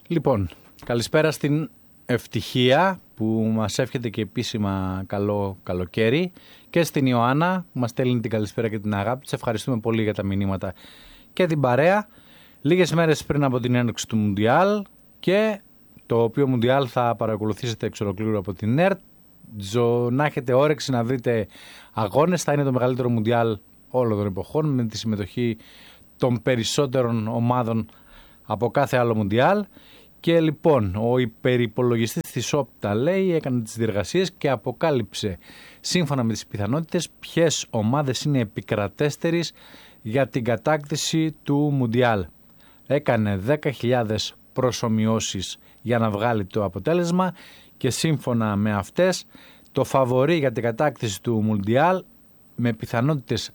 Λοιπόν, καλησπέρα στην Ευτυχία που μας εύχεται και επίσημα καλό καλοκαίρι και στην Ιωάννα που μας στέλνει την καλησπέρα και την αγάπη. Της ευχαριστούμε πολύ για τα μηνύματα και την παρέα. Λίγες μέρες πριν από την έναρξη του Μουντιάλ, και το οποίο Μουντιάλ θα παρακολουθήσετε εξ ολοκλήρου από την ΕΡΤ. Να έχετε όρεξη να δείτε αγώνες. Θα είναι το μεγαλύτερο Μουντιάλ όλων των εποχών, με τη συμμετοχή των περισσότερων ομάδων από κάθε άλλο Μουντιάλ. Και λοιπόν, ο υπερυπολογιστής της Όπτα, λέει, έκανε τις διεργασίες και αποκάλυψε σύμφωνα με τις πιθανότητες ποιες ομάδες είναι επικρατέστερες για την κατάκτηση του Μουντιάλ. Έκανε 10.000 προσομοιώσεις για να βγάλει το αποτέλεσμα και σύμφωνα με αυτές το φαβορί για την κατάκτηση του Μουντιάλ με πιθανότητες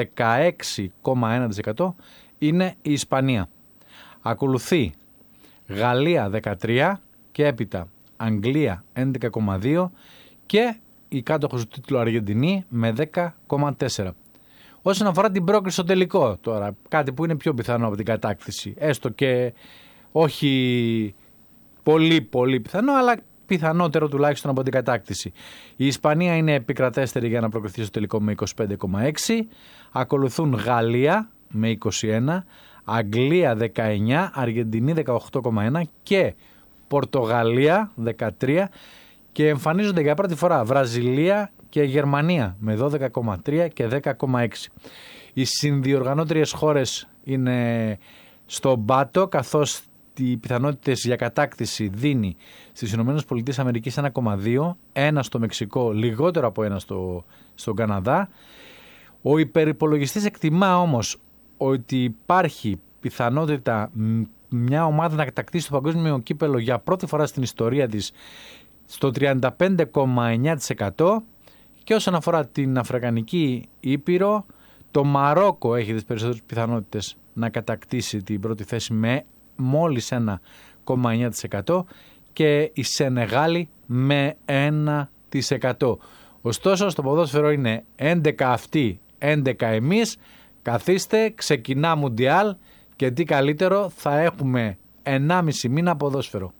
16,1% είναι η Ισπανία. Ακολουθεί Γαλλία 13 και έπειτα Αγγλία 11,2 και η κάτοχος του τίτλου Αργεντινή με 10,4. Όσον αφορά την πρόκριση στο τελικό τώρα, κάτι που είναι πιο πιθανό από την κατάκτηση, έστω και όχι πολύ πιθανό, αλλά πιθανότερο τουλάχιστον από την κατάκτηση. Η Ισπανία είναι επικρατέστερη για να προκριθεί στο τελικό με 25,6, ακολουθούν Γαλλία με 21, Αγγλία 19, Αργεντινή 18,1 και Πορτογαλία 13, και εμφανίζονται για πρώτη φορά Βραζιλία και Γερμανία με 12,3 και 10,6. Οι συνδιοργανώτριες χώρες είναι στον πάτο, καθώς οι πιθανότητες για κατάκτηση δίνει στις ΗΠΑ 1,2, ένα στο Μεξικό, λιγότερο από ένα στον Καναδά. Ο υπερυπολογιστής εκτιμά όμως ότι υπάρχει πιθανότητα μια ομάδα να κατακτήσει το παγκόσμιο κύπελο για πρώτη φορά στην ιστορία της στο 35,9%, και όσον αφορά την Αφρικανική Ήπειρο, το Μαρόκο έχει τις περισσότερες πιθανότητες να κατακτήσει την πρώτη θέση με μόλις 1,9% και η Σενεγάλη με 1%. Ωστόσο στο ποδόσφαιρο είναι 11 αυτοί, 11 εμείς. Καθίστε, ξεκινά Μουντιάλ και τι καλύτερο, θα έχουμε 1,5 μήνα ποδόσφαιρο.